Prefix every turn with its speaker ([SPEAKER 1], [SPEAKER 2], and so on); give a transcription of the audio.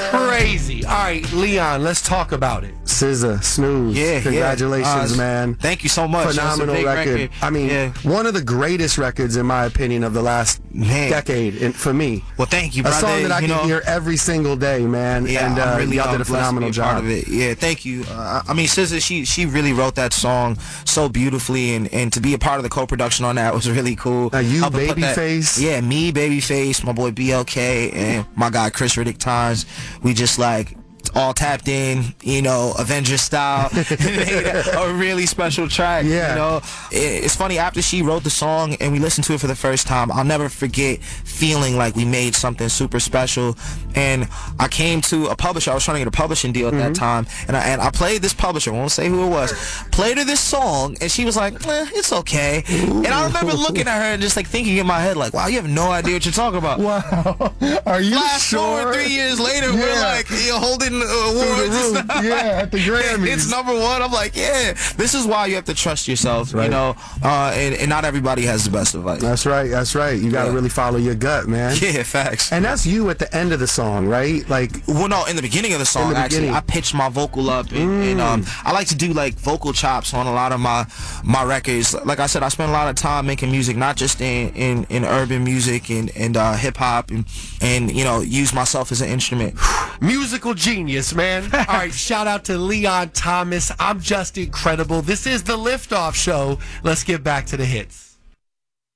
[SPEAKER 1] crazy. All right, Leon, let's talk about it.
[SPEAKER 2] SZA, Snooze.
[SPEAKER 3] Yeah,
[SPEAKER 2] congratulations, man.
[SPEAKER 3] Thank you so much.
[SPEAKER 2] Phenomenal record. I mean, one of the greatest records, in my opinion, of the last decade for me.
[SPEAKER 3] Well, thank you, brother.
[SPEAKER 2] A song that I can hear every single day, man.
[SPEAKER 3] Yeah,
[SPEAKER 2] and
[SPEAKER 3] I'm really
[SPEAKER 2] y'all did a phenomenal job.
[SPEAKER 3] Part of it. Yeah, thank you. I mean, SZA, she really wrote that song so beautifully, and to be a part of the co-production on that was really cool.
[SPEAKER 2] You, Babyface.
[SPEAKER 3] Yeah, me, Babyface, my boy BLK, and my guy Chris Riddick Times. We just like all tapped in, you know, Avengers style. Made a really special track.
[SPEAKER 2] Yeah.
[SPEAKER 3] You know, it's funny, after she wrote the song and we listened to it for the first time, I'll never forget feeling like we made something super special. And I came to a publisher. I was trying to get a publishing deal at that time, and I played this publisher, I won't say who it was, played her this song, and she was like, it's okay. Ooh. And I remember looking at her and just like thinking in my head, like, wow, you have no idea what you're talking about.
[SPEAKER 2] Wow. Are you
[SPEAKER 3] Fast forward 3 years later, we're like, holding awards and stuff.
[SPEAKER 2] Yeah, at the Grammys.
[SPEAKER 3] It's #1. I'm like, yeah, this is why you have to trust yourself, you know, and not everybody has the best advice.
[SPEAKER 2] That's right. You got to really follow your gut, man.
[SPEAKER 3] Yeah, facts.
[SPEAKER 2] And that's you at the end of the song, right? Like,
[SPEAKER 3] well, no, in the beginning of the song, actually, I pitched my vocal up, and I like to do like vocal chops on a lot of my records. Like I said, I spend a lot of time making music, not just in urban music and hip hop, and you know, use myself as an instrument.
[SPEAKER 1] Musical genius, man. All right, shout out to Leon Thomas. I'm just incredible. This is the Liftoff Show. Let's get back to the hits.